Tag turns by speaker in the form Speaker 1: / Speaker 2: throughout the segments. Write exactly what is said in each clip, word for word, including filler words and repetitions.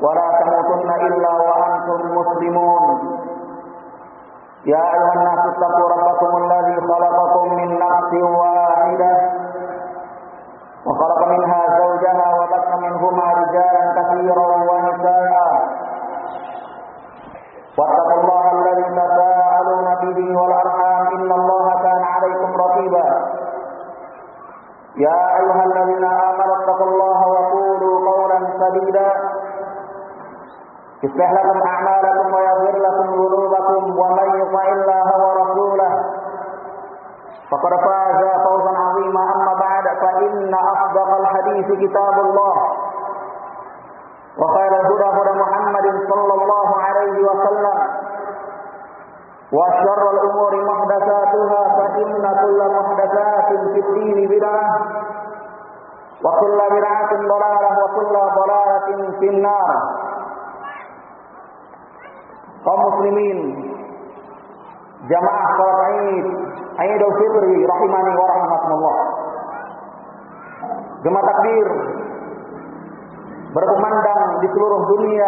Speaker 1: ولا تموتن إلا وأنتم مسلمون يا أيها الناس اتقوا ربكم الذي خلقكم من نفس واحدة وخلق منها زوجها وبث منهما رجالا كثيرا ونساء واتقوا الله الذي تساءلون به والأرحام إن الله كان عليكم رقيبا يا أيها الذين آمنوا اتقوا الله وقولوا قولا سديدا يصلح لكم أعمالكم ويغفر لكم ذنوبكم ومن يطع الله ورسوله فقد فاز فوزا عظيما أما بعد فإن أصدق الحديث كتاب الله وخير الهدى هدى محمد صلى الله عليه وسلم وشر الأمور محدثاتها فإن كل محدثات في الدين بدعة وكل بدعة ضلالة وكل ضلالة في النار. Kaum muslimin, jamaah salat Id, Idul Fitri rahimani wa rahmatullah. Gema takbir berkumandang di seluruh dunia.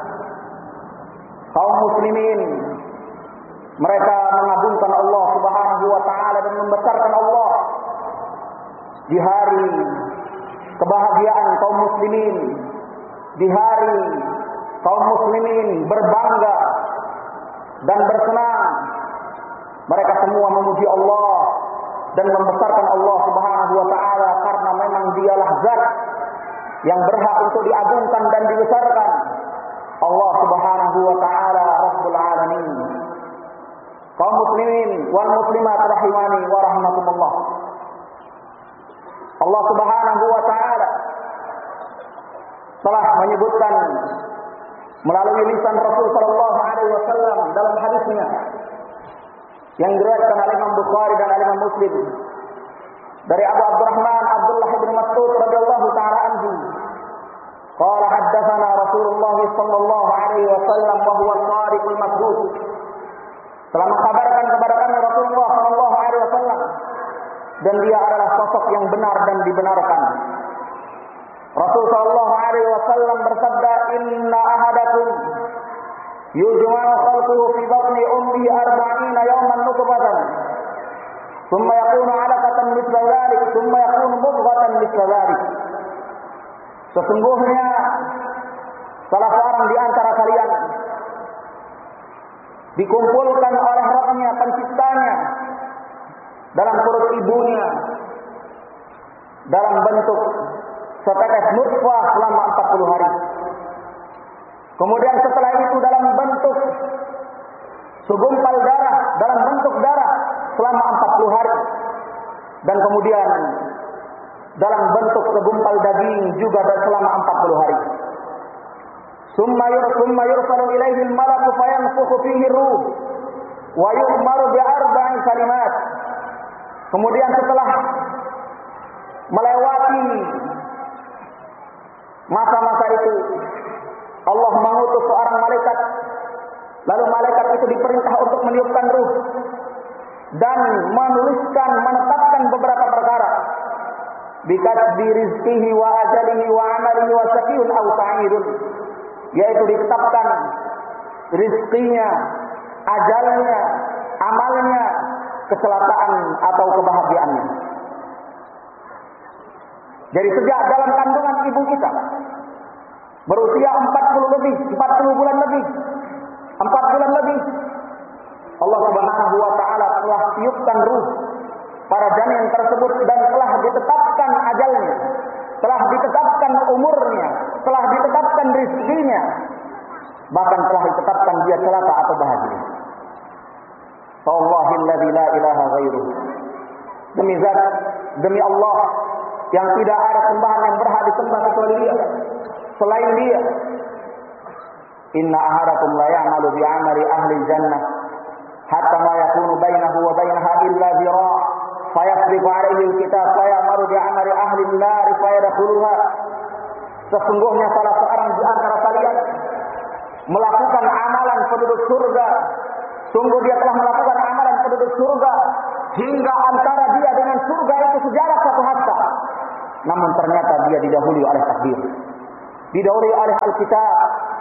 Speaker 1: Kaum muslimin, mereka mengagungkan Allah Subhanahu wa taala dan membesarkan Allah di hari kebahagiaan kaum muslimin, di hari kaum muslimin berbangga dan bersenang. Mereka semua memuji Allah dan membesarkan Allah Subhanahu wa taala karena memang dialah zat yang berhak untuk diagungkan dan dibesarkan. Allah Subhanahu wa taala Rabbul Alamin. Kaum muslimin wal muslimat rahimani wa rahmatullah. Allah Subhanahu wa taala telah menyebutkan melalui lisan Rasul sallallahu alaihi wasallam dalam hadisnya yang diriwayatkan oleh Imam Bukhari dan Imam Muslim dari Abu Abdurrahman Abdullah bin Mas'ud radhiyallahu taala anhu, qala haddatsana Rasulullah sallallahu alaihi wasallam wa huwa al-sadiqul masduq. Telah mengkabarkan kepada kami Rasulullah sallallahu alaihi wasallam dan dia adalah sosok yang benar dan dibenarkan. Rasul sallallahu alaihi wasallam bersabda, "Inna ahadakum yujma'u khalquhu fi batni ummihi arba'ina yawman nutfatan, thumma yakunu 'alaqatan mithla dhalik, thumma yakunu mudghatan mithla dhalik." Sesungguhnya salah seorang di antara kalian dikumpulkan oleh Rabb-Nya, Penciptanya, dalam perut ibunya dalam bentuk setetes nutfah selama empat puluh hari. Kemudian setelah itu dalam bentuk segumpal darah, dalam bentuk darah selama empat puluh hari. Dan kemudian dalam bentuk segumpal daging juga selama empat puluh hari. Summa yursumma yursalu ilaihi al-malaku fayanfukhu fihi ruh wa yu'maru bi arba'i kalimat. Kemudian setelah melewati masa-masa itu, Allah mengutus seorang malaikat. Lalu malaikat itu diperintah untuk meniupkan ruh dan menuliskan, menetapkan beberapa perkara. Bikatbi rizqihi wa ajalihi wa amalihi wa syaqiyun aw sa'idun. Yaitu ditetapkan rizkinya, ajalnya, amalnya, keselakaan atau kebahagiaannya. Jadi sejak dalam kandungan ibu kita berusia empat puluh lebih, empat puluh bulan lebih, empat bulan lebih, Allah Subhanahu wa taala telah tiupkan ruh pada janin tersebut dan telah ditetapkan ajalnya, telah ditetapkan umurnya, telah ditetapkan rezekinya, bahkan telah ditetapkan dia celaka atau bahagia. Wallahilladzi la ilaha ghairuh. Demi zat, demi Allah yang tidak ada sembahan yang berhak disembah kecuali Dia, selain Dia. Inna ahadakum la ya'malu bi 'amali ahli jannah hatta ma yakunu bainahu wa bainaha illa zira' fayasbiqu 'alaihi al-kitab fayamaru bi 'amali ahli an-nar fayadkhuluha. Sesungguhnya salah seorang di antara kalian melakukan amalan penduduk surga. Sungguh dia telah melakukan amalan penduduk surga hingga antara dia dengan surga itu sejarak satu hasta. Namun ternyata dia didahului oleh takdir, didahului oleh Alkitab,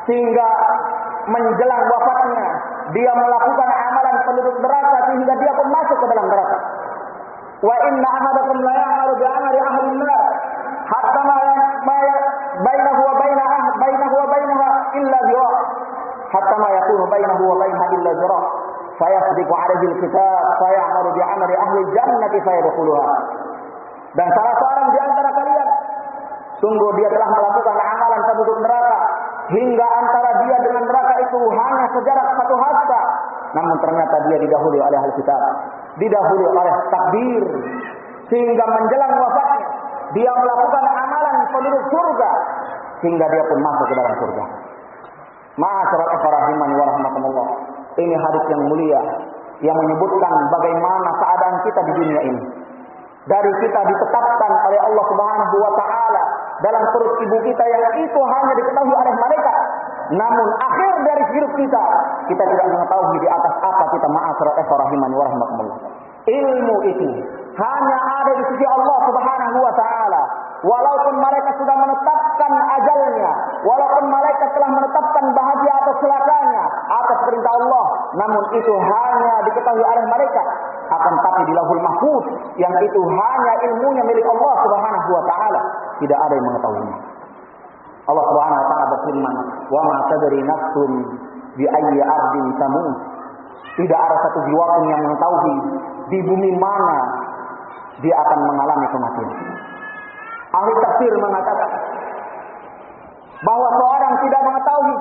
Speaker 1: sehingga menjelang wafatnya dia melakukan amalan penduduk neraka sehingga dia pun masuk ke dalam neraka. Wa inna ahadakum la ya'malu bi 'amali ahli an-nar hatta ma bainahu wa bainaha bainahu wa bainaha illa zira' hatta ma yakunu bainahu wa bainaha illa zira' fayasbiqu 'alaihi al-kitab fay'amalu bi 'amali ahli al-jannati fayadkhuluha. Dan salah seorang di antara kalian sungguh dia telah melakukan amalan penduduk neraka hingga antara dia dengan neraka itu hanya sejarak satu hasta. Namun ternyata dia didahului oleh ahli kitab, didahului oleh takdir, sehingga menjelang wafatnya dia melakukan amalan penduduk surga sehingga dia pun masuk ke dalam surga. Ma'asyiral ikhwani wa rahmatullah. Ini hadis yang mulia yang menyebutkan bagaimana keadaan kita di dunia ini. Dari kita ditetapkan oleh Allah Subhanahu wa taala dalam perut ibu kita yang itu hanya diketahui oleh malaikat. Namun akhir dari hidup kita, kita tidak mengetahui di atas apa kita. Ma'asyiral ikhwani wa rahmatullah. Ilmu itu hanya ada di sisi Allah Subhanahu wa taala. Walaupun mereka sudah menetapkan ajalnya, walaupun mereka telah menetapkan bahagia atau celakanya atas perintah Allah, namun itu hanya diketahui oleh mereka. Akan tapi di Lauhul Mahfuz yang itu hanya ilmunya milik Allah Subhanahu wa taala, tidak ada yang mengetahuinya. Allah Subhanahu wa taala berfirman, "Wa ma tadri nafsun bi ayyi ardin tamut." Tidak ada satu jiwa pun yang mengetahui di bumi mana dia akan mengalami kematian. Ahli tafsir mengatakan bahwa seorang tidak mengetahui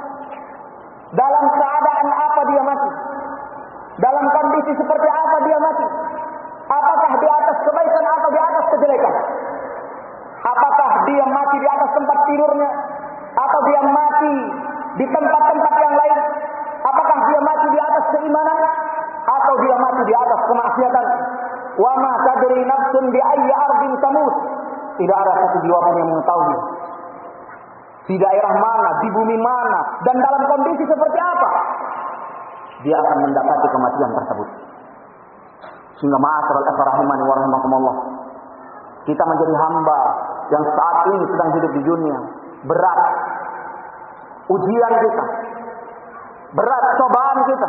Speaker 1: dalam keadaan apa dia mati, dalam kondisi seperti apa dia mati, apakah di atas kebaikan atau di atas kejelekan, apakah dia mati di atas tempat tidurnya atau dia mati di tempat-tempat yang lain, apakah dia mati di atas keimanan atau dia mati di atas kemaksiatan. Wa ma tadri nafsun bi ayyi ardin tamut. Tidak ada satu jiwa pun yang mengetahui di daerah mana, di bumi mana, dan dalam kondisi seperti apa dia akan mendapati kematian tersebut. Sehingga ma'asyiral ikhwani wa rahmatullah, kita menjadi hamba yang saat ini sedang hidup di dunia. Berat ujian kita, berat cobaan kita.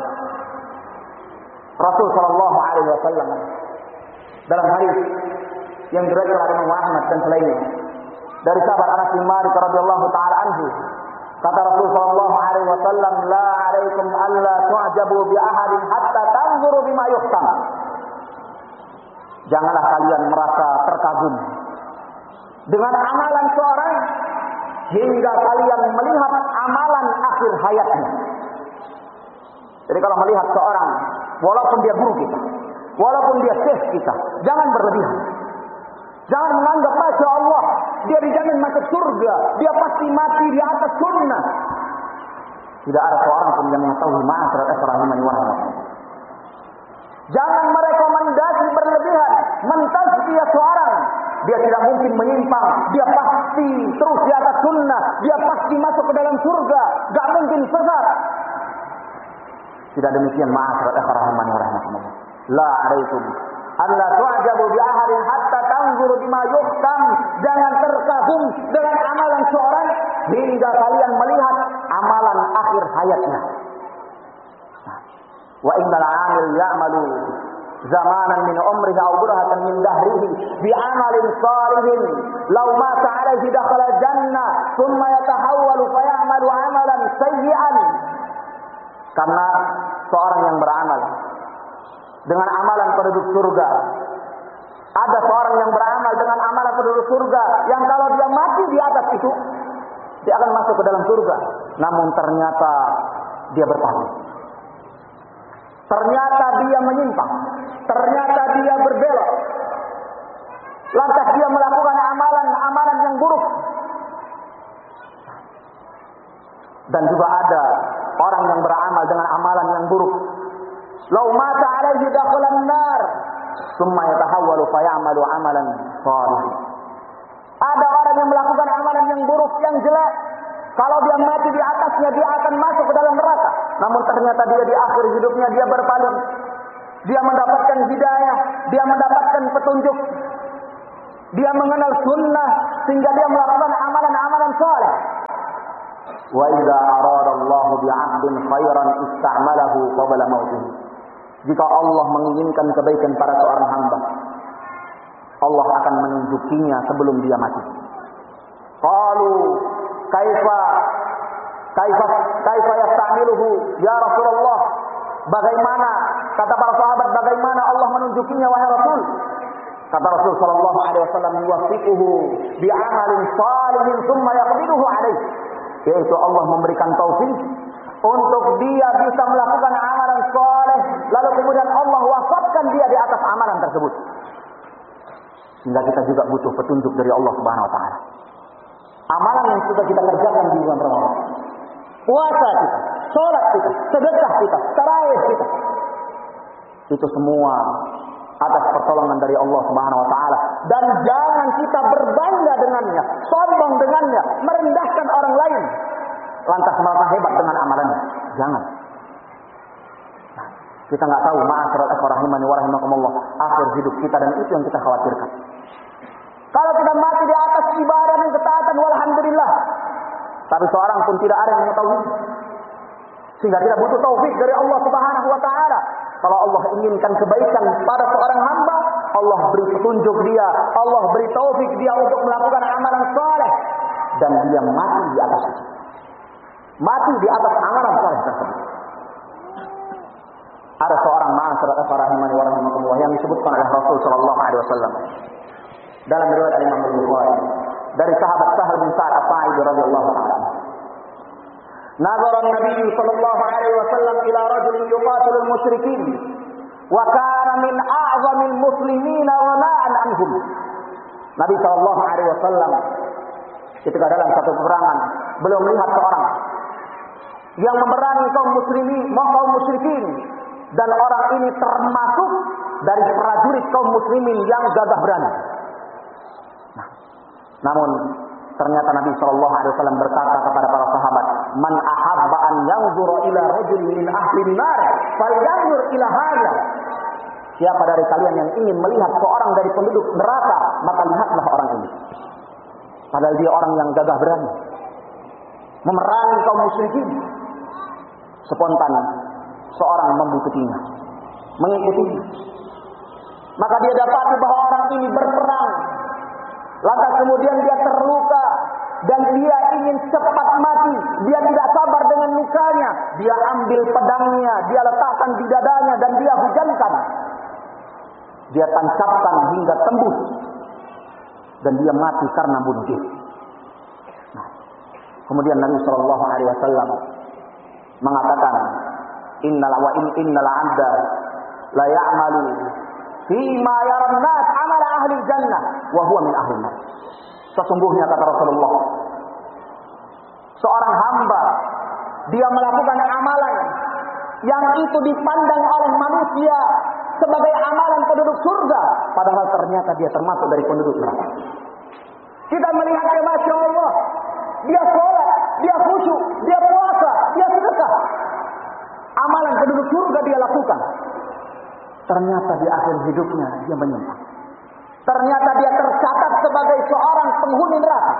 Speaker 1: Rasul sallallahu alaihi wasallam dalam hadis yang diriwayatkan oleh Imam Ahmad dan selainnya dari sahabat Anas bin Malik radhiyallahu taala anhu, kata Rasul sallallahu alaihi wasallam, "La 'alaikum alla tu'jabu bi ahadin hatta tanzuru bima yuhtam." Janganlah kalian merasa terkagum dengan amalan seorang hingga kalian melihat amalan akhir hayatnya. Jadi kalau melihat seorang, walaupun dia guru kita, walaupun dia syekh kita, jangan berlebihan. Jangan menganggap Masya Allah dia dijamin masuk surga, dia pasti mati di atas sunnah. Tidak ada seorang pun yang mengetahui ma'asyiral ikhwani wa rahmatullah. Jangan merekomendasi berlebihan, mentazkiyah seorang. Dia tidak mungkin menyimpang, dia pasti terus di atas sunnah, dia pasti masuk ke dalam surga, gak mungkin sesat. Tidak demikian ma'asyiral ikhwani wa rahmatullah. La 'alaikum alla tu'jabu bi ahadin hatta tanzuru bima yuhtam. Jangan terkagum dengan amalan seorang hingga kalian melihat amalan akhir hayatnya. Wa innal 'amil ya'malu zamanan min umrihi aw burhatan min dahrihi bi 'amalin salihin law mata 'alaihi dakhala jannah thumma yatahawwalu fa ya'malu 'amalan sayyi'an. Karena seorang yang beramal dengan amalan penduduk surga, ada seorang yang beramal dengan amalan penduduk surga yang kalau dia mati di atas itu dia akan masuk ke dalam surga. Namun ternyata dia berpaling, ternyata dia menyimpang, ternyata dia berbelok, lantas dia melakukan amalan-amalan yang buruk. Dan juga ada orang yang beramal dengan amalan yang buruk. Lau mata alaihi dakhalan nar, summa yatahawwalu fa ya'malu amalan salih. Ada orang yang melakukan amalan yang buruk, yang jelek. Kalau dia mati di atasnya, dia akan masuk ke dalam neraka. Namun ternyata dia di akhir hidupnya dia berpaling. Dia mendapatkan hidayah, dia mendapatkan petunjuk. Dia mengenal sunnah sehingga dia melakukan amalan-amalan saleh. Wa idza aradallahu bi'abdin khairan ista'malahu qabla mautih. Jika Allah menginginkan kebaikan pada seorang hamba, Allah akan menunjukinya sebelum dia mati. Qalu kaifa kaifa kaifa yasta'miluhu ya Rasulullah? Bagaimana, kata para sahabat, bagaimana Allah menunjukinya wahai Rasul? Kata Rasul sallallahu alaihi wasallam, yuwaffiquhu bi'amalin salihin tsumma yaqbiduhu alaih. Yaitu Allah memberikan taufik untuk dia bisa melakukan amalan saleh, lalu kemudian Allah wafatkan dia di atas amalan tersebut. Sehingga kita juga butuh petunjuk dari Allah Subhanahu wa taala. Amalan yang sudah kita kerjakan di bulan Ramadan, puasa kita, salat kita, sedekah kita, tarawih kita, itu semua atas pertolongan dari Allah Subhanahu wa taala, dan jangan kita berbangga dengannya, sombong dengannya, merendahkan orang lain lantas merasa hebat dengan amalannya. Jangan. Nah, kita nggak tahu ma'asyiral ikhwah rahimani wa rahimakumullah akhir hidup kita, dan itu yang kita khawatirkan. Kalau kita mati di atas ibadah dan ketaatan, walhamdulillah. Tapi seorang pun tidak ada yang mengetahui. Sehingga kita butuh taufik dari Allah Subhanahu wa taala. Kalau Allah inginkan kebaikan pada seorang hamba, Allah beri petunjuk dia, Allah beri taufik dia untuk melakukan amalan saleh, dan dia mati di atas itu. Mati di atas amalan saleh tersebut. Ada seorang ma'asyiral ikhwah rahimani wa rahimakumullah yang disebutkan oleh Rasul sallallahu alaihi wasallam dalam riwayat Imam Bukhari dari sahabat Sahal bin Sa'ad As-Sa'idi radhiyallahu anhu. Nazara Nabi sallallahu alaihi wasallam ila rajulin yuqatilu al-musyrikin wa kana min a'zamil muslimin ghana'an anhum. Nabi sallallahu alaihi wasallam ketika dalam satu peperangan beliau melihat seorang yang memerangi kaum muslimin, kaum musyrikin, dan orang ini termasuk dari prajurit kaum muslimin yang gagah berani. Nah, namun ternyata Nabi sallallahu alaihi wasallam berkata kepada para sahabat, "Man ahabba an yanzura ila rajulin min ahli nar, falyanzur ila hadza." Siapa dari kalian yang ingin melihat seorang dari penduduk neraka, maka lihatlah orang ini. Padahal dia orang yang gagah berani, memerangi kaum musyrikin. Spontan seorang membuktinya, mengikutinya. Maka dia dapati bahwa orang ini berperang, lantas kemudian dia terluka dan dia ingin cepat mati. Dia tidak sabar dengan lukanya. Dia ambil pedangnya, dia letakkan di dadanya dan dia hujankan. Dia tancapkan hingga tembus dan dia mati karena bunuh diri. Nah, kemudian Nabi Shallallahu Alaihi Wasallam mengatakan, Innal wa in innal 'abda la ya'malu fi ma yara an-nas 'amala ahli jannah wa huwa min ahli nar. Sesungguhnya kata Rasulullah, seorang hamba dia melakukan amalan yang itu dipandang oleh manusia sebagai amalan penduduk surga, padahal ternyata dia termasuk dari penduduk neraka. Kita melihatnya, masya Allah, dia sholat, dia khusyuk, dia puasa, dia sedekah, amalan penduduk surga dia lakukan. Ternyata di akhir hidupnya dia menyimpang. Ternyata dia tercatat sebagai seorang penghuni neraka.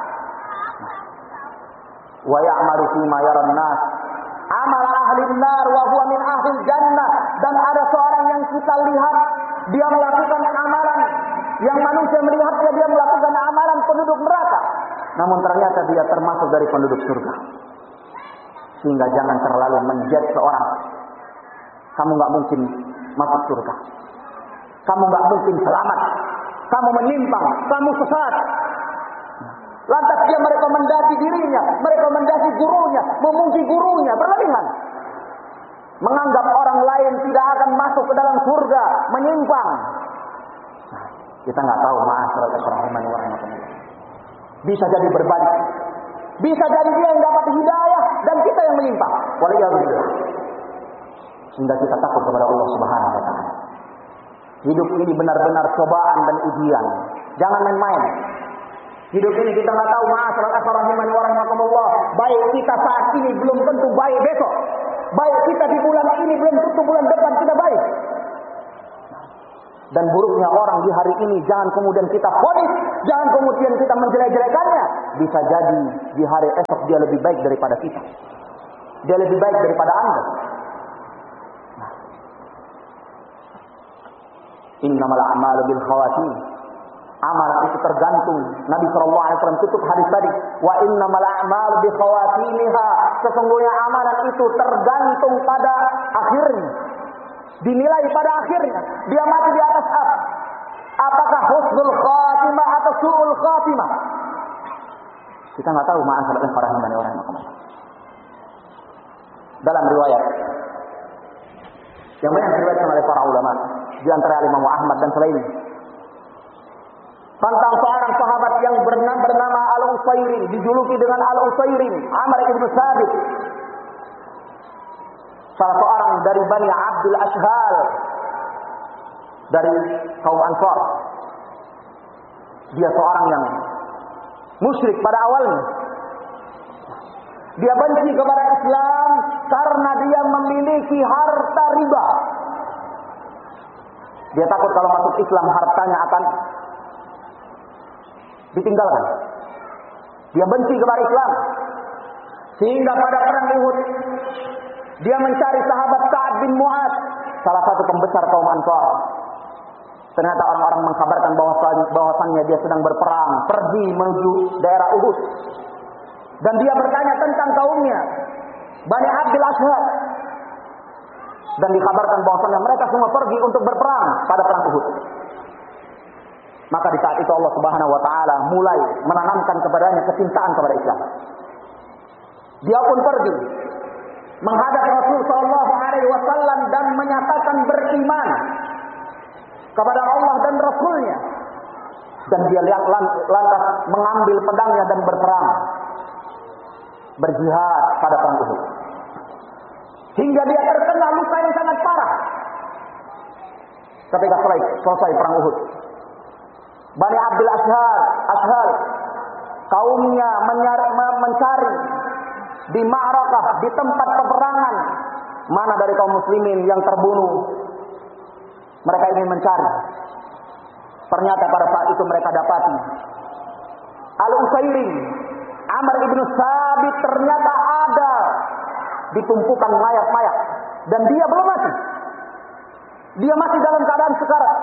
Speaker 1: Wa ya'malu fi ma yara an-nas amal ahli nar wa huwa min ahli jannah. Dan ada seorang yang kita lihat dia melakukan amalan yang manusia melihatnya dia melakukan amalan penduduk neraka, namun ternyata dia termasuk dari penduduk surga. Sehingga jangan terlalu menjudge seorang. Kamu nggak mungkin masuk surga, kamu nggak mungkin selamat, kamu menyimpang, kamu sesat. Lantas dia merekomendasi dirinya, merekomendasi gurunya, memuji gurunya, berlebihan. Menganggap orang lain tidak akan masuk ke dalam surga, menyimpang. Nah, kita nggak tahu, ma'asyiral ikhwah rahimani wa rahimakumullah. Bisa jadi berbalik. Bisa jadi dia yang dapat hidayah dan kita yang menyimpang. Waliyahulillah. Sehingga kita takut kepada Allah Subhanahu wa taala. Hidup ini benar-benar cobaan dan ujian. Jangan main-main. Hidup ini kita nggak tahu, ma'asyiral ikhwah rahimani wa rahimakumullah. Baik kita saat ini belum tentu baik besok. Baik kita di bulan ini belum tentu bulan depan kita baik. dan buruknya orang di hari ini jangan kemudian kita vonis, jangan kemudian kita menjelek-jelekannya. Bisa jadi di hari esok dia lebih baik daripada kita. Dia lebih baik daripada Anda. Nah. Innamal a'malu bil khawatim. Amalan itu tergantung. Nabi shallallahu alaihi wasallam tutup hadis tadi. Wa innamal a'malu bi khawatimiha. Sesungguhnya amalan itu tergantung pada akhirnya. Dinilai pada akhirnya. Dia mati di atas apa? Apakah husnul khatimah atau su'ul khatimah? Kita nggak tahu ma'asyiral para hambani orang yang dalam riwayat yang banyak diriwayatkan oleh para ulama, di antara Imam Ahmad dan selainnya, tentang seorang sahabat yang bernama, bernama Al-Usairim, dijuluki dengan Al-Usairim, Amr ibn Sabit, salah seorang dari Bani Abdul Ashhal, dari kaum Ansar. Dia seorang yang musyrik pada awalnya. Dia benci kepada Islam karena dia memiliki harta riba. Dia takut kalau masuk Islam hartanya akan ditinggalkan. Dia benci kepada Islam. Sehingga pada perang Uhud dia mencari sahabat Sa'ad bin Mu'adz, salah satu pembesar kaum Ansar. Ternyata orang-orang mengkabarkan bahwasannya dia sedang berperang, pergi menuju daerah Uhud. Dan dia bertanya tentang kaumnya, Bani Abdul Ashhal. Dan dikabarkan bahwasannya mereka semua pergi untuk berperang pada perang Uhud. Maka di saat itu Allah Subhanahu wa taala mulai menanamkan kepadanya kecintaan kepada Islam. Dia pun pergi menghadap Rasul sallallahu alaihi wasallam dan menyatakan beriman kepada Allah dan Rasulnya. Dan dia lantas mengambil pedangnya dan berperang, berjihad pada perang Uhud. Hingga dia terkena luka yang sangat parah. Ketika selesai perang Uhud, Bani Abdul Ashhal, Ashhal kaumnya mencari, mencari di ma'rakah, di tempat peperangan, mana dari kaum muslimin yang terbunuh. Mereka ingin mencari. Ternyata pada saat itu mereka dapati Al-Usairim, Amr ibn Sabit ternyata ada di tumpukan mayat-mayat. Dan dia belum mati. Dia masih dalam keadaan sekarat.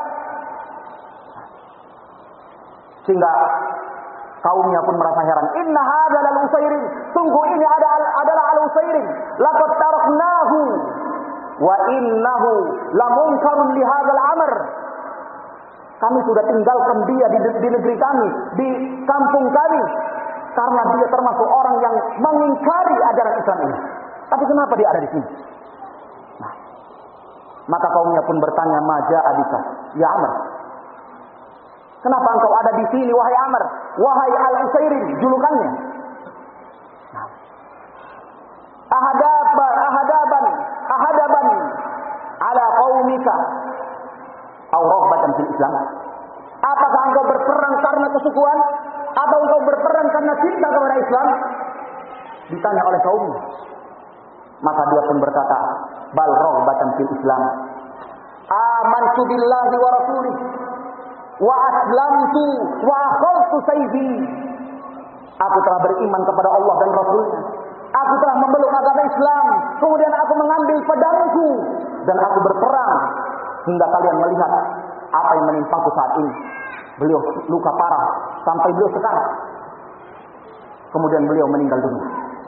Speaker 1: Sehingga kaumnya pun merasa heran. Inna hadzal al-Usairim. Sungguh ini adalah Al-Usairim. Laqad taraknahu wa innahu lamunkarun li hadzal amr. Kami sudah tinggalkan dia di, di negeri kami, di kampung kami, karena dia termasuk orang yang mengingkari ajaran Islam ini. Tapi kenapa dia ada di sini? Nah, maka kaumnya pun bertanya, "Maja abika, ya Amr? Kenapa engkau ada di sini, wahai Amr? Wahai Al-Usairim," julukannya. Nah, ahadaban, ahadaban, ahadaban ala qaumika aw raghbatan fil Islam. Apakah engkau berperang karena kesukuan atau engkau berperang karena cinta kepada Islam? Ditanya oleh kaumnya. Maka dia pun berkata, bal raghbatan fil Islam. Amantu billahi wa rasulih wa aslamtu wa akhadtu sayfi. Aku telah beriman kepada Allah dan Rasulnya. Aku telah memeluk agama Islam. Kemudian aku mengambil pedangku dan aku berperang hingga kalian melihat apa yang menimpaku saat ini. Beliau luka parah sampai beliau sekarat. Kemudian beliau meninggal dunia.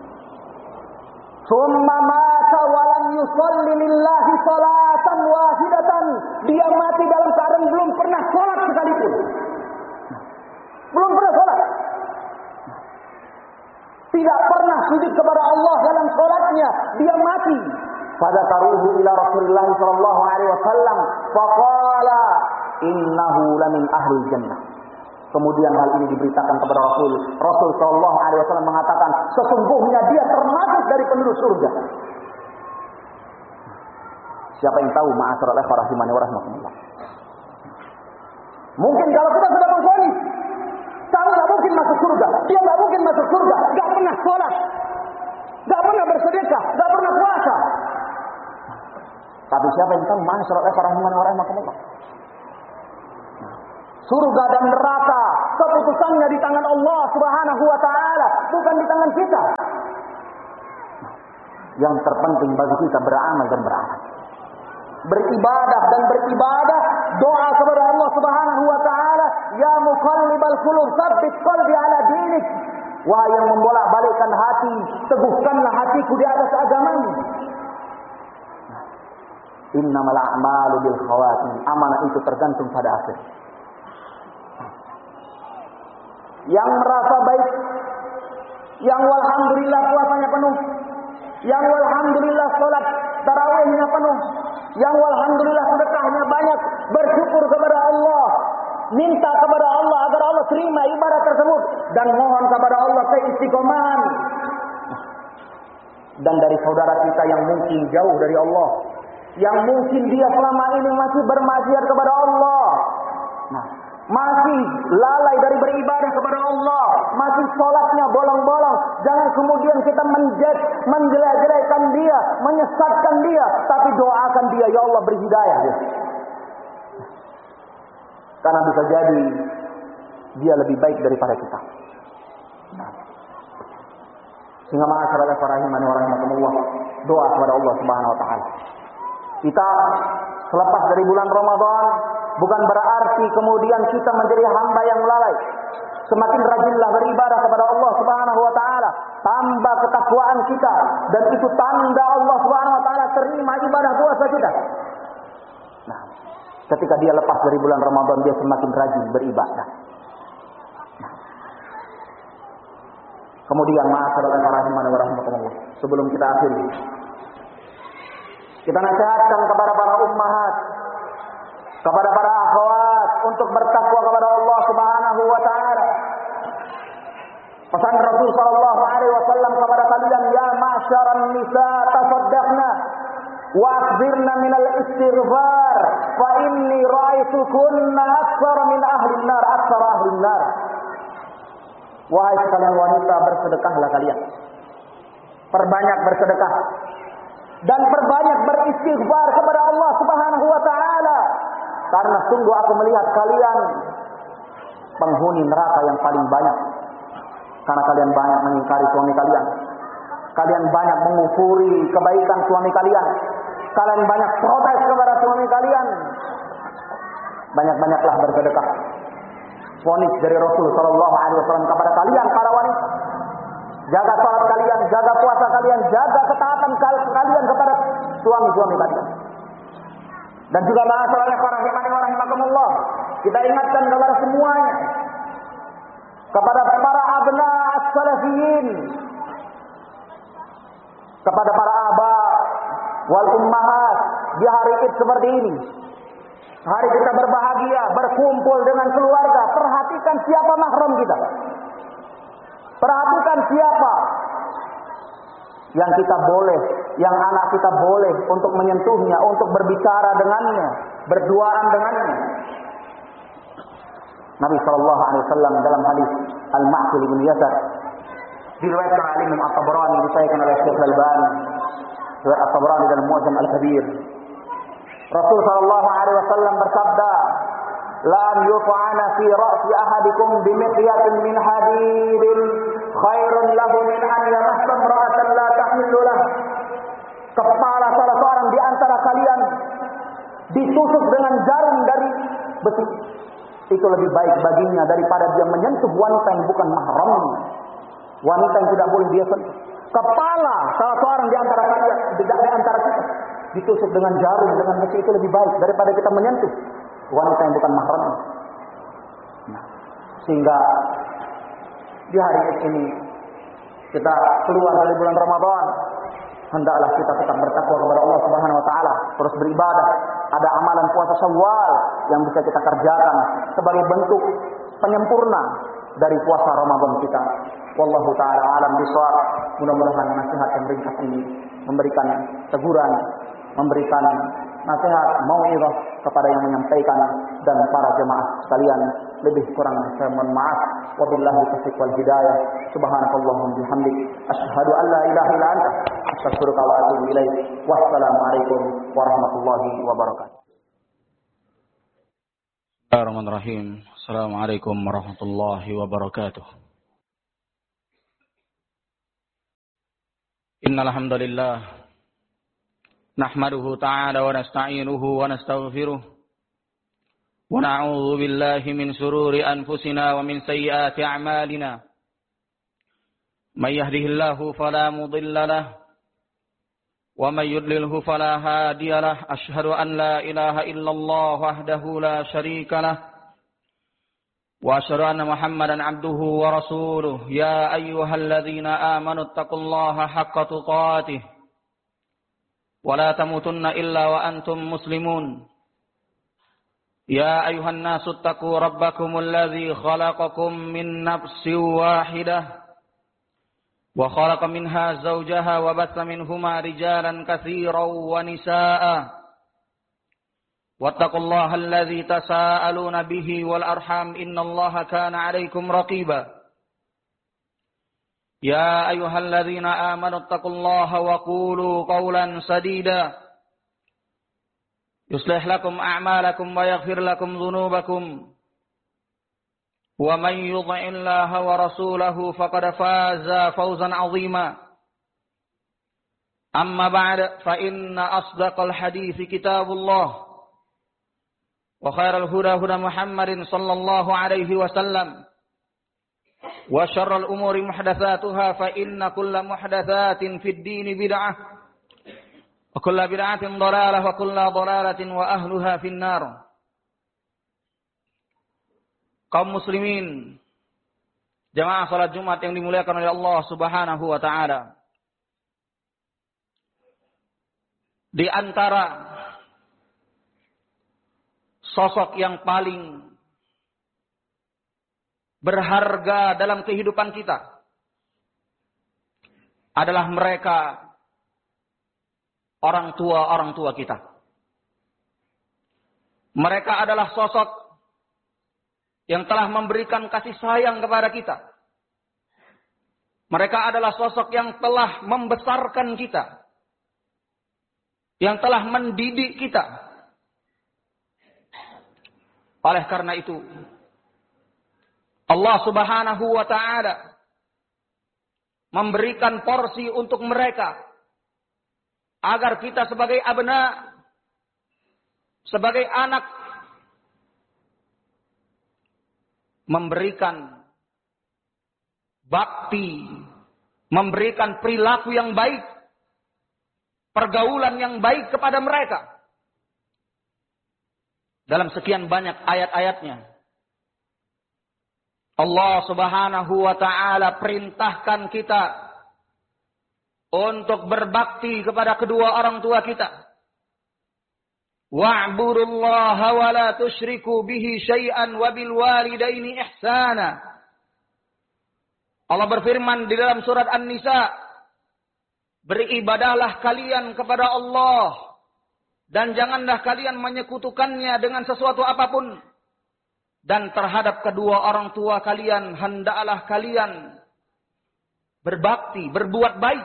Speaker 1: Summa mata wa lam yusalli lillahi salatan wahidatan. Dia mati dalam keadaan belum pernah salat sekalipun. Belum pernah salat. Tidak pernah sujud kepada Allah dalam salatnya. Dia mati. Pada taruhu ila Rasulullah sallallahu alaihi wasallam, faqala innahu lamin ahli jannah. Kemudian hal ini diberitakan kepada Rasul. Rasul sallallahu alaihi wasallam mengatakan, sesungguhnya dia termasuk dari penduduk surga. Siapa yang tahu, ma'asyiral ikhwah rahimani wa rahmatullah. Mungkin kalau kita sudah mengvonis, kamu enggak mungkin masuk surga, dia enggak mungkin masuk surga, enggak pernah salat, enggak pernah bersedekah, enggak pernah puasa. Tapi siapa yang tahu, ma'asyiral ikhwah rahimani wa rahmatullah. Surga dan neraka keputusannya di tangan Allah Subhanahu wa taala, bukan di tangan kita. Yang terpenting bagi kita beramal dan beramal. Beribadah dan beribadah, doa kepada Allah Subhanahu wa taala, ya muqallibal qulub, tsabbit qalbi ala dinik. Wahai yang membolak-balikkan hati, teguhkanlah hatiku di atas agamamu. Innamal a'malu bil khawatim. Amanah itu tergantung pada akhir. Yang merasa baik, yang walhamdulillah puasanya penuh, yang walhamdulillah salat tarawihnya penuh, yang walhamdulillah sedekahnya banyak, bersyukur kepada Allah, minta kepada Allah agar Allah terima ibadah tersebut, dan mohon kepada Allah keistiqomahan. Dan dari saudara kita yang mungkin jauh dari Allah, yang mungkin dia selama ini masih bermaksiat kepada Allah, nah, masih lalai dari beribadah kepada Allah, masih sholatnya bolong-bolong, jangan kemudian kita menjek, menjelek-jelekan dia, menyesatkan dia, tapi doakan dia, ya Allah beri hidayah dia. Karena bisa jadi dia lebih baik daripada kita. Nah. Sehingga ma'asyiral rahimani wa rahimakumullah, doa kepada Allah Subhanahu wa taala. Kita selepas dari bulan Ramadan bukan berarti kemudian kita menjadi hamba yang lalai. Semakin rajinlah beribadah kepada Allah Subhanahu wa taala, tambah ketakwaan kita, dan itu tanda Allah Subhanahu wa taala terima ibadah puasa kita. Nah, ketika dia lepas dari bulan Ramadan, dia semakin rajin beribadah. Nah. Kemudian ma'asyiral rahimani wa rahimakumullah, sebelum kita akhiri, kita nasihatkan kepada para ummahat, kepada para akhwat untuk bertakwa kepada Allah Subhanahu wa taala. Pesan Rasul sallallahu alaihi wasallam kepada kalian, ya ma'syaran nisa tasaddaqna wa akhbirna minal istighfar fa inni ra'aitukunna aktsar min ahli an-nar, aktsar ahli an-nar. Wahai sekalian wanita, bersedekahlah kalian. Perbanyak bersedekah dan perbanyak beristighfar kepada Allah Subhanahu wa taala. Karena sungguh aku melihat kalian penghuni neraka yang paling banyak. Karena kalian banyak mengingkari suami kalian. Kalian banyak mengufuri kebaikan suami kalian. Kalian banyak protes kepada suami kalian. Banyak-banyaklah bersedekah. Vonis dari Rasul sallallahu alaihi wasallam kepada kalian para wanita. Jaga salat kalian, jaga puasa kalian, jaga ketaatan kalian kepada suami-suami kalian. Dan juga ma'asyiral rahimani wa rahimakumullah, kita ingatkan kepada semuanya, kepada para abna as-salafiyin, kepada para aba wal ummahat, di hari Id seperti ini, hari kita berbahagia, berkumpul dengan keluarga, perhatikan siapa mahram kita. Perhatikan siapa yang kita boleh, yang anak kita boleh untuk menyentuhnya, untuk berbicara dengannya, berduaan dengannya. Nabi sallallahu alaihi wasallam dalam hadis Al-Ma'qil bin Yasar, diriwayatkan oleh Imam At-Tabrani, disahihkan oleh Syekh Al-Albani, riwayat At-Tabrani dalam Mu'jam Al-Kabir. Rasul sallallahu alaihi wasallam bersabda, "La yut'ana fi ra'si ahadikum bimiqyatin min hadidin khairun lahu min an yamassa imra'atan la tahillu lahu." Kepala salah seorang di antara kalian ditusuk dengan jarum dari besi, itu lebih baik baginya daripada dia menyentuh wanita yang bukan mahramnya, wanita yang tidak boleh dia sentuh. Kepala salah seorang di antara kalian, di antara kita, ditusuk dengan jarum, dengan besi, itu lebih baik daripada kita menyentuh wanita yang bukan mahram. Nah, sehingga di hari ini kita keluar dari bulan Ramadan, hendaklah kita tetap bertakwa kepada Allah Subhanahu wa taala, terus beribadah. Ada amalan puasa Syawal yang bisa kita kerjakan sebagai bentuk penyempurna dari puasa Ramadan kita. Wallahu taala alam bishawab. Mudah-mudahan nasihat yang ringkas ini memberikan teguran, memberikan nasihat, mau'izah kepada yang menyampaikan dan para jemaah sekalian. Lebih kurang saya mohon maaf. Wabillahi taufiq wal hidayah. Subhanakallahumma bihamdik, asyhadu an la ilaha illa anta, astaghfiruka wa atubu ilaik. Wassalamu alaikum warahmatullahi wabarakatuh.
Speaker 2: Bismillahirrahmanirrahim. Assalamualaikum warahmatullahi wabarakatuh. Innal hamdalillah nahmaduhu ta'ala wa nasta'inuhu wa nastaghfiruh wa na'udzu billahi min shururi anfusina wa min sayyiati a'malina. May yahdihillahu fala mudilla lahu wa may yudlilhu fala hadiya lahu. Asyhadu an la ilaha illallah wahdahu la syarika lahu wa asyhadu anna Muhammadan abduhu wa rasuluh. Ya ayyuhalladzina amanu taqullaha haqqa tuqatih wa la tamutunna illa wa antum muslimun. Ya ayyuhan nasu taqu rabbakumul ladzi khalaqakum min nafsin wahidah wa khalaqa minha zawjaha wa batha minhuma rijalan katsiran wa nisaa'a. Wattaqullaha alladzi tasaaluna bihi wal arham innallaha kana 'alaikum raqiba. Ya ayyuhalladzina amanu taqullaha wa qulu qawlan sadida yuslih lakum a'malakum wa yaghfir lakum dhunubakum. Wa man yuti'illaha wa rasulahu faqad faza fawzan 'azima. Amma ba'd, fa inna asdaqal hadithi kitabullah wa khairal huda huda Muhammadin sallallahu alaihi wasallam wa syarral umuri muhdatsatuha fa inna kulla muhdatsatin fid dini bid'ah wa kulla bid'atin dhalalah wa kulla dhalalatin wa ahluha finnar. Kaum muslimin, jamaah salat Jumat yang dimuliakan oleh Allah Subhanahu wa taala. Di antara sosok yang paling berharga dalam kehidupan kita adalah mereka orang tua-orang tua kita. Mereka adalah sosok yang telah memberikan kasih sayang kepada kita. Mereka adalah sosok yang telah membesarkan kita, yang telah mendidik kita. Oleh karena itu, Allah Subhanahu wa ta'ala memberikan porsi untuk mereka agar kita sebagai abna, sebagai anak, memberikan bakti, memberikan perilaku yang baik, pergaulan yang baik kepada mereka. Dalam sekian banyak ayat-ayatnya, Allah Subhanahu wa ta'ala perintahkan kita untuk berbakti kepada kedua orang tua kita. Wa'budullaha wa la tusyriku bihi syai'an wa bil walidaini ihsana. Allah berfirman di dalam surat An-Nisa, beribadahlah kalian kepada Allah dan janganlah kalian menyekutukannya dengan sesuatu apapun, dan terhadap kedua orang tua kalian hendaklah kalian berbakti, berbuat baik.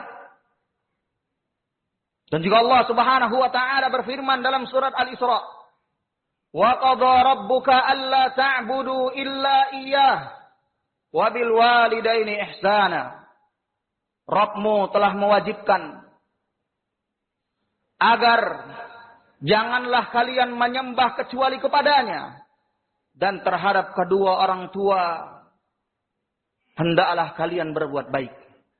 Speaker 2: Dan juga Allah Subhanahu wa ta'ala berfirman dalam surat Al-Isra, wa qadha rabbuka alla ta'budu illa iyyah wa bil walidaini ihsana. Rabbmu telah mewajibkan agar janganlah kalian menyembah kecuali kepadanya, dan terhadap kedua orang tua hendaklah kalian berbuat baik.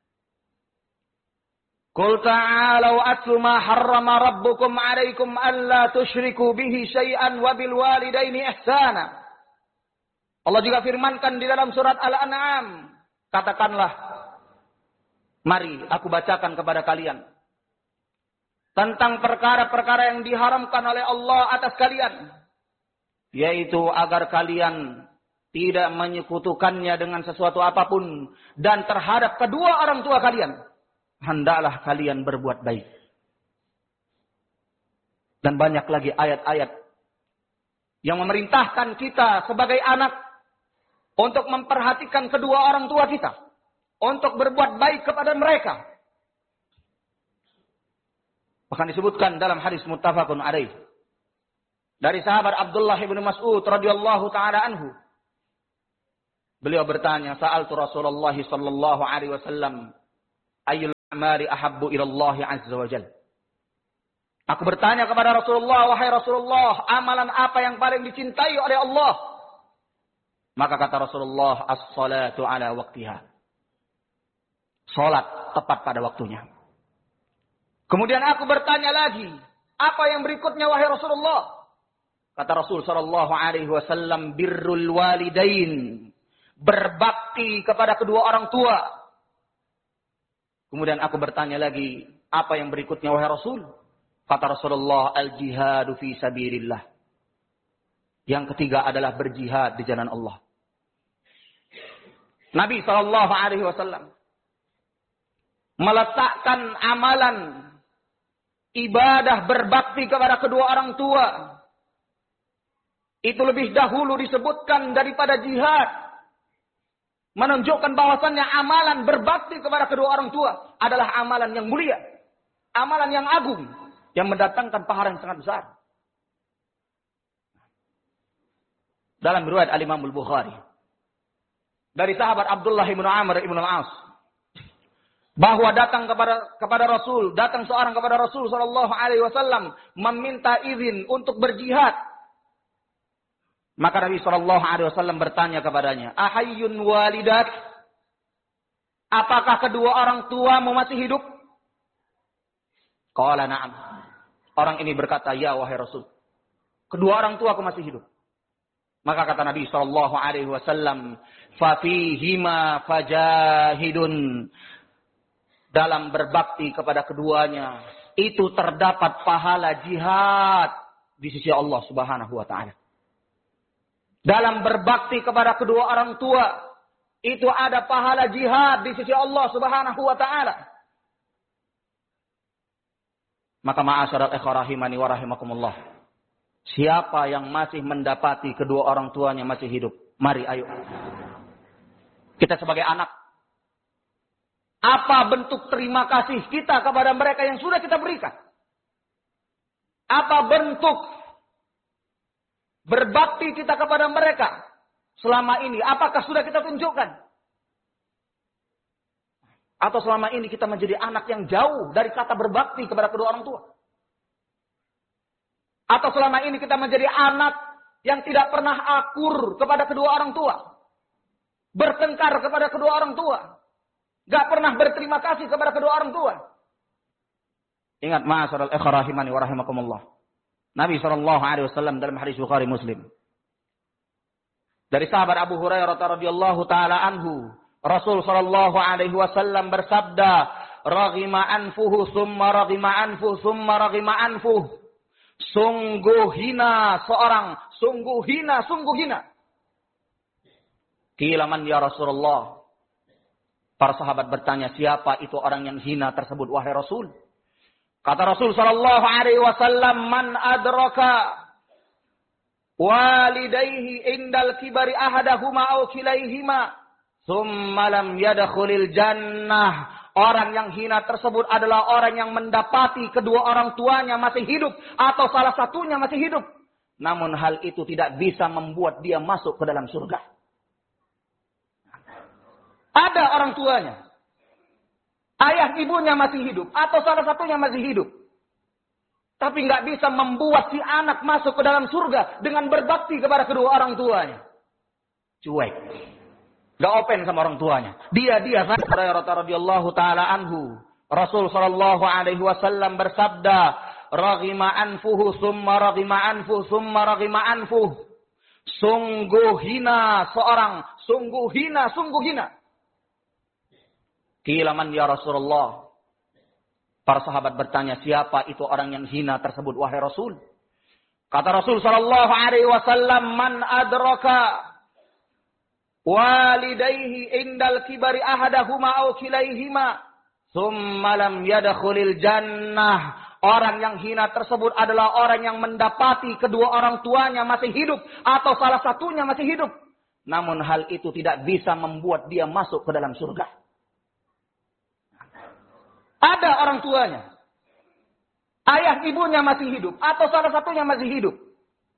Speaker 2: Qul ta'alau atlu ma harrama rabbukum 'alaikum alla tusyriku bihi syai'an wa bil walidaini ihsana. Allah juga firmankan di dalam surat Al-An'am, katakanlah, mari aku bacakan kepada kalian tentang perkara-perkara yang diharamkan oleh Allah atas kalian, yaitu agar kalian tidak menyekutukannya dengan sesuatu apapun, dan terhadap kedua orang tua kalian hendaklah kalian berbuat baik. Dan banyak lagi ayat-ayat yang memerintahkan kita sebagai anak untuk memperhatikan kedua orang tua kita, untuk berbuat baik kepada mereka. Bahkan disebutkan dalam hadis muttafaqun alaih, Dari sahabat Abdullah bin Mas'ud radhiyallahu taala anhu. Beliau bertanya, "Sa'altu Rasulullah sallallahu alaihi wasallam, ayyul a'mali ahabbu ila Allah azza wa jalla?" Aku bertanya kepada Rasulullah, "Wahai Rasulullah, amalan apa yang paling dicintai oleh Allah?" Maka kata Rasulullah, "As-salatu ala waqtiha." Salat tepat pada waktunya. Kemudian aku bertanya lagi, "Apa yang berikutnya wahai Rasulullah?" Kata Rasul sallallahu alaihi wasallam, "Birrul walidain." Berbakti kepada kedua orang tua. Kemudian aku bertanya lagi, "Apa yang berikutnya wahai Rasul?" Kata Rasulullah, "Al-jihadu fi sabilillah." Yang ketiga adalah berjihad di jalan Allah. Nabi sallallahu alaihi wasallam meletakkan amalan ibadah berbakti kepada kedua orang tua itu lebih dahulu disebutkan daripada jihad, menunjukkan bahwasannya amalan berbakti kepada kedua orang tua adalah amalan yang mulia, amalan yang agung, yang mendatangkan pahala yang sangat besar. Dalam riwayat Al-Imam Al-Bukhari dari sahabat Abdullah bin Amr bin Al-As, bahwa datang kepada kepada Rasul, datang seorang kepada Rasul sallallahu alaihi wasallam meminta izin untuk berjihad. Maka Nabi sallallahu alaihi wasallam bertanya kepadanya, "Ahayyun walidak?" Apakah kedua orang tuamu masih hidup? Qala na'am. Orang ini berkata, "Ya wahai Rasul, kedua orang tuaku masih hidup." Maka kata Nabi sallallahu alaihi wasallam, "Fa fihima fajahidun." Dalam berbakti kepada keduanya itu terdapat pahala jihad di sisi Allah Subhanahu wa taala. Dalam berbakti kepada kedua orang tua itu ada pahala jihad di sisi Allah Subhanahu wa taala. Maka ma'asyaral ikhwah rahimani wa rahimakumullah, siapa yang masih mendapati kedua orang tuanya masih hidup, mari ayo kita sebagai anak, apa bentuk terima kasih kita kepada mereka yang sudah kita berikan? Apa bentuk berbakti kita kepada mereka selama ini? Apakah sudah kita tunjukkan? Atau selama ini kita menjadi anak yang jauh dari kata berbakti kepada kedua orang tua? Atau selama ini kita menjadi anak yang tidak pernah akur kepada kedua orang tua? Bertengkar kepada kedua orang tua? Gak pernah berterima kasih kepada kedua orang tua? Ingat ma'asyaral ikhwah rahimani wa rahimakumullah, Nabi sallallahu alaihi wasallam dalam hadis Bukhari Muslim dari sahabat Abu Hurairah radhiyallahu taala anhu, Rasul sallallahu alaihi wasallam bersabda, "Raghima anfuhu summa raghima anfuhu summa raghima anfuhu." Sungguh hina seorang, sungguh hina, sungguh hina. Qila man ya Rasulullah? Para sahabat bertanya, siapa itu orang yang hina tersebut wahai Rasul? Kata Rasul sallallahu alaihi wasallam, "Man adraka walidayhi indal kibari ahadahuma aw kilaihima thumma lam yadkhulil jannah." Orang yang hina tersebut adalah orang yang mendapati kedua orang tuanya masih hidup atau salah satunya masih hidup, namun hal itu tidak bisa membuat dia masuk ke dalam surga. Ada orang tuanya, ayah ibunya masih hidup atau salah satunya masih hidup, tapi nggak bisa membuat si anak masuk ke dalam surga dengan berbakti kepada kedua orang tuanya. Cuek, nggak open sama orang tuanya. Dia dia kan radhiyallahu taala anhu, Rasul sallallahu alaihi wasallam bersabda, "Raghima anfuhu summa raghima anfuhu summa raghima anfuhu." Sungguh hina seorang, sungguh hina, sungguh hina. Qila man ya Rasulullah? Para sahabat bertanya, siapa itu orang yang hina tersebut wahai Rasul? Kata Rasul sallallahu alaihi wasallam, "Man adraka walidayhi indal kibari ahadahuma aw kilaihima thumma lam yadkhulil jannah." Orang yang hina tersebut adalah orang yang mendapati kedua orang tuanya masih hidup atau salah satunya masih hidup, namun hal itu tidak bisa membuat dia masuk ke dalam surga. Ada orang tuanya, ayah ibunya masih hidup atau salah satunya masih hidup,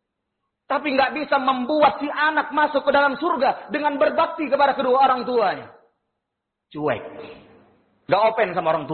Speaker 2: Tapi nggak bisa membuat si anak masuk ke dalam surga dengan berbakti kepada kedua orang tuanya. Cuek. Nggak open sama orang tua.